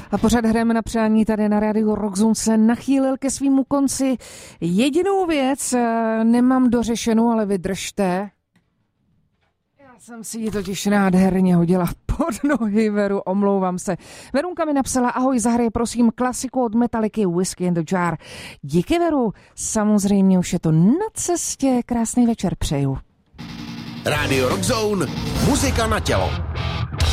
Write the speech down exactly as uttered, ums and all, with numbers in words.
A pořád hrajeme na přání tady na rádiu Rockzone se nachýlil ke svýmu konci. Jedinou věc nemám dořešenou, ale vydržte. Já jsem si ji totiž nádherně hodila pod nohy, Veru, omlouvám se. Verunka mi napsala, ahoj, zahraj prosím klasiku od Metallicy Whiskey in the Jar. Díky, Veru, samozřejmě už je to na cestě, krásný večer přeju. Rádio Rockzone, muzika na tělo.